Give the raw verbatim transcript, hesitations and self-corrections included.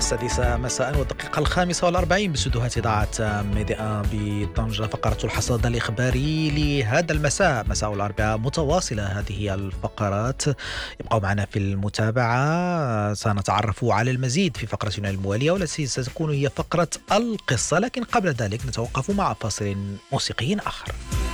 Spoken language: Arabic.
السادسة مساء والدقيقة الخامسة والأربعين باستديوهات إذاعة ميديا بطنجة. فقرة الحصاد الإخباري لهذا المساء، مساء الأربعاء، متواصلة هذه هي الفقرات. ابقوا معنا في المتابعة، سنتعرف على المزيد في فقرتنا الموالية والتي ستكون هي فقرة القصة، لكن قبل ذلك نتوقف مع فاصل موسيقي آخر.